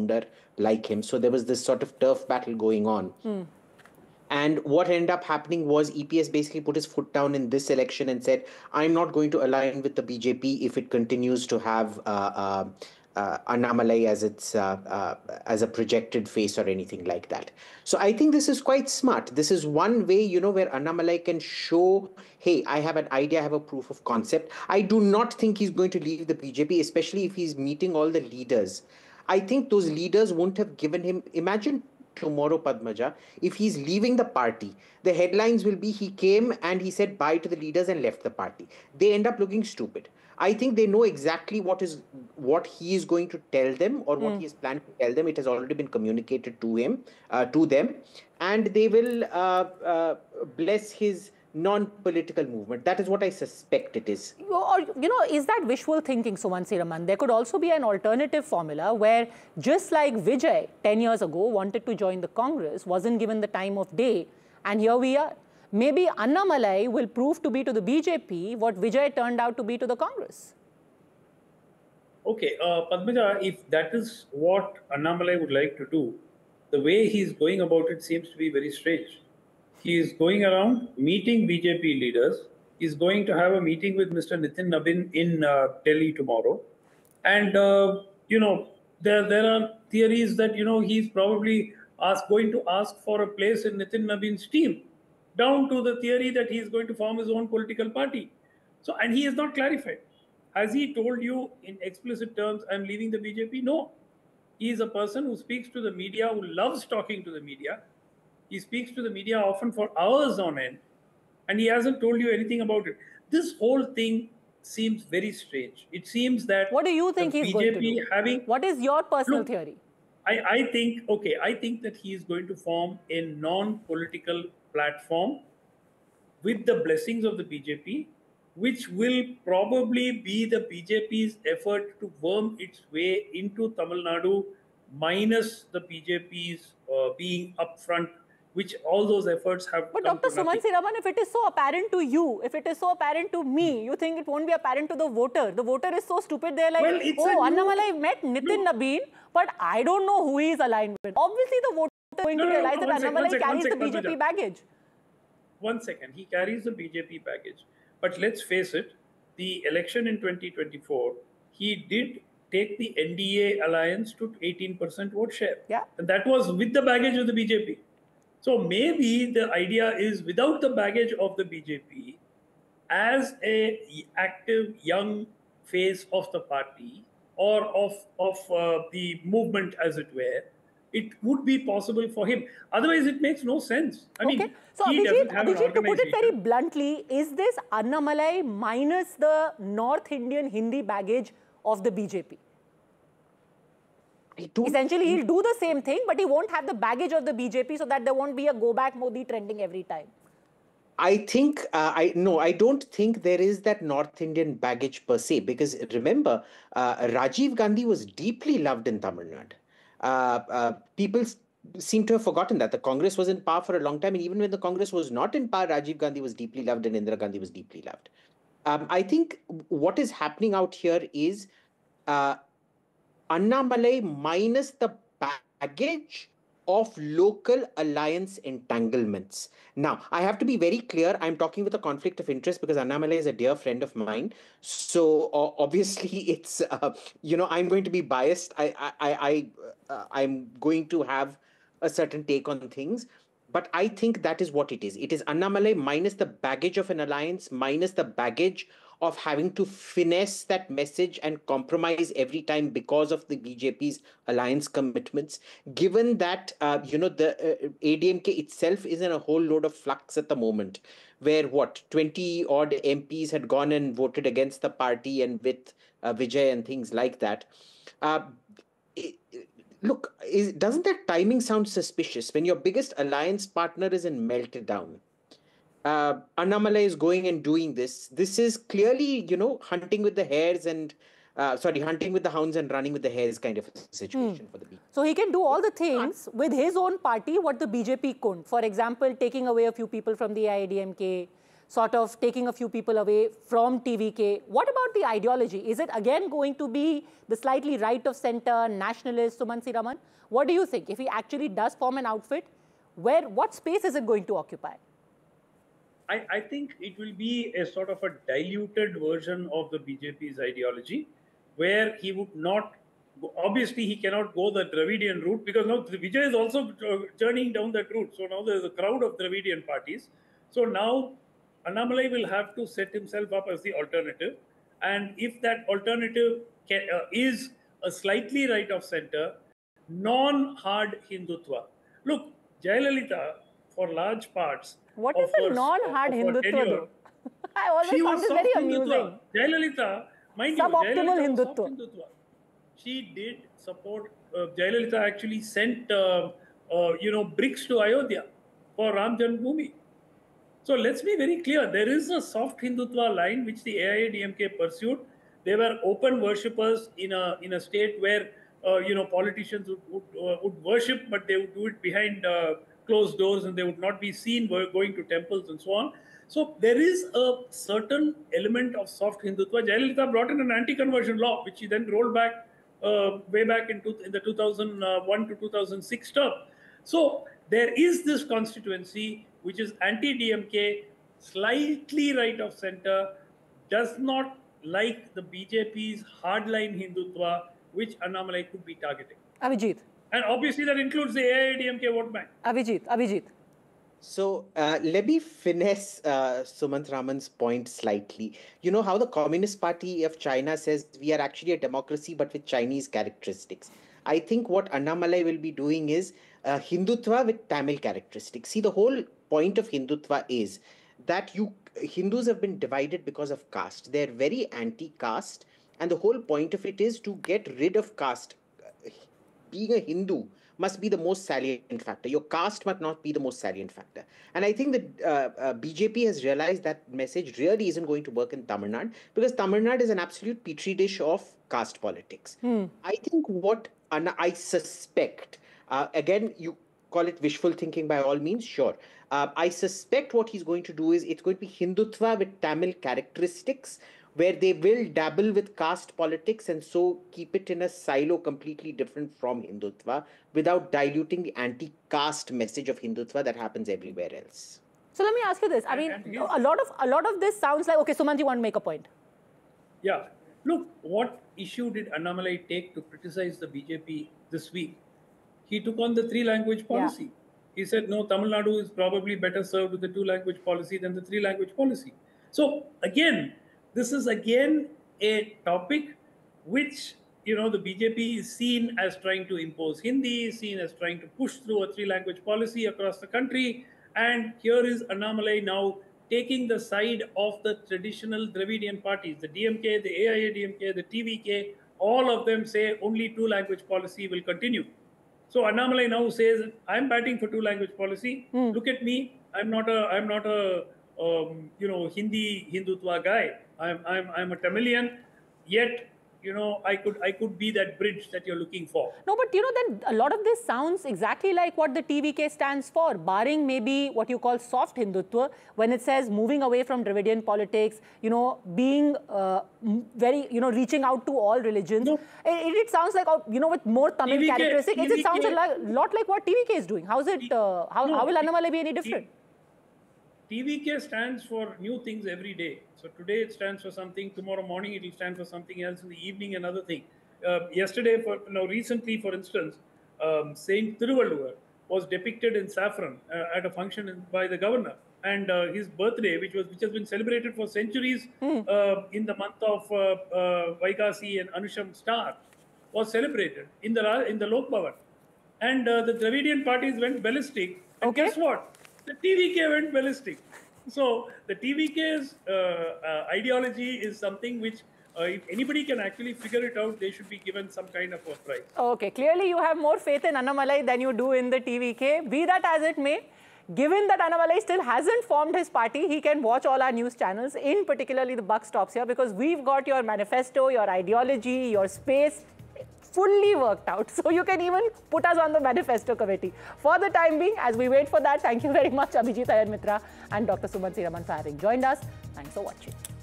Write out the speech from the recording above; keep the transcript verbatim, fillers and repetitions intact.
founder like him. So there was this sort of turf battle going on. Mm. And what ended up happening was E P S basically put his foot down in this election and said, I'm not going to align with the B J P if it continues to have uh, uh, uh, Annamalai as its uh, uh, as a projected face or anything like that. So I think this is quite smart. This is one way, you know, where Annamalai can show, hey, I have an idea, I have a proof of concept. I do not think he's going to leave the B J P, especially if he's meeting all the leaders. I think those leaders won't have given him, imagine tomorrow, Padmaja, if he's leaving the party, the headlines will be he came and he said bye to the leaders and left the party. They end up looking stupid. I think they know exactly what is what he is going to tell them or what mm. he is planning to tell them. It has already been communicated to him, uh, to them, and they will uh, uh, bless his non-political movement. That is what I suspect it is. Or, you know, is that wishful thinking, Sumansi Raman? There could also be an alternative formula where, just like Vijay ten years ago wanted to join the Congress, wasn't given the time of day, and here we are. Maybe Annamalai will prove to be to the B J P what Vijay turned out to be to the Congress. Okay, uh, Padmaja, if that is what Annamalai would like to do, the way he's going about it seems to be very strange. He is going around meeting B J P leaders. He's going to have a meeting with Mister Nitin Nabin in uh, Delhi tomorrow. And, uh, you know, there, there are theories that, you know, he's probably ask, going to ask for a place in Nitin Nabin's team, down to the theory that he's going to form his own political party. So, and he has not clarified. Has he told you in explicit terms, I'm leaving the B J P? No. He is a person who speaks to the media, who loves talking to the media. He speaks to the media often for hours on end, and he hasn't told you anything about it. This whole thing seems very strange. It seems that... What do you think he's B J P going to do? Having, what is your personal look, theory? I, I think, okay, I think that he is going to form a non-political platform with the blessings of the B J P, which will probably be the B J P's effort to worm its way into Tamil Nadu, minus the B J P's uh, being upfront, which all those efforts have. But Doctor Sumansi Raman, if it is so apparent to you, if it is so apparent to me, you think it won't be apparent to the voter? The voter is so stupid, they're like, well, oh, Annamalai met Nitin no. Nabin, but I don't know who he is aligned with. Obviously, the voter is going no, to no, realize no, that Annamalai sec, carries sec, the B J P Padmaja. baggage. One second, he carries the B J P baggage. But let's face it, the election in twenty twenty-four, he did take the N D A alliance to eighteen percent vote share. Yeah. And that was with the baggage of the B J P. So maybe the idea is, without the baggage of the B J P, as a active young face of the party or of, of uh, the movement, as it were, it would be possible for him. Otherwise, it makes no sense. I okay. mean, so he Abhijit, have Abhijit to put it very organization. bluntly, is this Annamalai minus the North Indian Hindi baggage of the B J P? Essentially, he'll do the same thing, but he won't have the baggage of the B J P so that there won't be a go back Modi trending every time. I think, uh, I no, I don't think there is that North Indian baggage per se, because remember, uh, Rajiv Gandhi was deeply loved in Tamil Nadu. Uh, uh, people seem to have forgotten that. The Congress was in power for a long time, and even when the Congress was not in power, Rajiv Gandhi was deeply loved and Indira Gandhi was deeply loved. Um, I think what is happening out here is uh, Annamalai minus the baggage of local alliance entanglements. Now, I have to be very clear. I'm talking with a conflict of interest because Annamalai is a dear friend of mine. So uh, obviously, it's uh, you know I'm going to be biased. I I I uh, I'm going to have a certain take on things. But I think that is what it is. It is Annamalai minus the baggage of an alliance, minus the baggage of having to finesse that message and compromise every time because of the B J P's alliance commitments. Given that, uh, you know, the uh, A D M K itself is in a whole load of flux at the moment, where what, twenty odd M Ps had gone and voted against the party and with uh, Vijay and things like that. Uh, it, Look, is, doesn't that timing sound suspicious when your biggest alliance partner is in meltdown? Uh, Annamalai is going and doing this. This is clearly, you know, hunting with the hares and, uh, sorry, hunting with the hounds and running with the hares kind of a situation hmm. for the B J P. So he can do all the things with his own party what the B J P couldn't. For example, taking away a few people from the A I A D M K, sort of taking a few people away from T V K. What about the ideology? Is it again going to be the slightly right of center, nationalist, Sumansi Raman? What do you think? If he actually does form an outfit, where, what space is it going to occupy? I, I think it will be a sort of a diluted version of the B J P's ideology, where he would not, obviously he cannot go the Dravidian route, because now Vijay is also journeying down that route. So now there's a crowd of Dravidian parties. So now Annamalai will have to set himself up as the alternative. And if that alternative can, uh, is a slightly right of center, non-hard Hindutva. Look, Jayalalitha, for large parts, what is a non-hard Hindutva tenure, though? I always she found was this very Hindutva. amusing. Jayalalitha, mind Suboptimal you, Jayalalitha Hindutva. Hindutva. She did support, uh, Jayalalitha actually sent, uh, uh, you know, bricks to Ayodhya for Ram Janmabhoomi. So let's be very clear. There is a soft Hindutva line which the A I A D M K pursued. They were open worshippers in a in a state where uh, you know politicians would would, uh, would worship, but they would do it behind uh, closed doors, and they would not be seen going to temples and so on. So there is a certain element of soft Hindutva. Jayalalitha brought in an anti-conversion law, which she then rolled back uh, way back into in the two thousand one to two thousand six term. So there is this constituency which is anti-D M K, slightly right of center, does not like the B J P's hardline Hindutva, which Annamalai could be targeting. Abhijit. And obviously that includes the A I A D M K vote bank. Abhijit, Abhijit. So uh, let me finesse uh, Sumant Raman's point slightly. You know how the Communist Party of China says we are actually a democracy but with Chinese characteristics. I think what Annamalai will be doing is uh, Hindutva with Tamil characteristics. See, the whole point of Hindutva is that you Hindus have been divided because of caste. They're very anti-caste, and the whole point of it is to get rid of caste. Being a Hindu must be the most salient factor. Your caste must not be the most salient factor. And I think that uh, uh, B J P has realized that message really isn't going to work in Tamil Nadu, because Tamil Nadu is an absolute petri dish of caste politics. Hmm. I think what I suspect, uh, again, you call it wishful thinking by all means, sure. Uh, I suspect what he's going to do is it's going to be Hindutva with Tamil characteristics, where they will dabble with caste politics and so keep it in a silo completely different from Hindutva without diluting the anti-caste message of Hindutva that happens everywhere else. So let me ask you this. I mean, a lot of a lot of this sounds like, okay, Sumant, you want to make a point? Yeah. Look, what issue did Annamalai take to criticize the B J P this week? He took on the three-language policy. Yeah. He said, no, Tamil Nadu is probably better served with the two-language policy than the three-language policy. So, again, this is again a topic which, you know, the B J P is seen as trying to impose Hindi, seen as trying to push through a three-language policy across the country. And here is Annamalai now taking the side of the traditional Dravidian parties, the D M K, the A I A D M K, the T V K, all of them say only two-language policy will continue. So Annamalai now says, I'm batting for two-language policy. Mm. Look at me. I'm not a, I'm not a, um, you know, Hindi Hindutva guy. I'm, I'm, I'm a Tamilian. Yet, you know, I could, I could be that bridge that you're looking for. No, but you know, then a lot of this sounds exactly like what the T V K stands for, barring maybe what you call soft Hindutva, when it says moving away from Dravidian politics, you know, being uh, very, you know, reaching out to all religions. No. It, it sounds like, you know, with more Tamil T V K, characteristics, T V K, it sounds a lot like what T V K is doing. How's it, uh, how, no, how will Annamalai be any different? T V K stands for new things every day. So today it stands for something, tomorrow morning it will stand for something else, in the evening another thing. Uh, yesterday, for now recently, for instance, um, Saint Thiruvalluvar was depicted in saffron uh, at a function in, by the governor. And uh, his birthday, which was which has been celebrated for centuries mm. uh, in the month of uh, uh, Vaikasi and Anusham Star, was celebrated in the in the Lok Bhavan. And uh, the Dravidian parties went ballistic. And okay. Guess what? The T V K went ballistic. So the T V K's uh, uh, ideology is something which, uh, if anybody can actually figure it out, they should be given some kind of a prize. Okay, clearly you have more faith in Annamalai than you do in the T V K. Be that as it may, given that Annamalai still hasn't formed his party, he can watch all our news channels, in particularly the buck stops here, because we've got your manifesto, your ideology, your space. fully worked out. So you can even put us on the manifesto committee. For the time being, as we wait for that, thank you very much, Abhijit Iyer Mitra and Doctor Sumant Siraman for having joined us. Thanks for watching.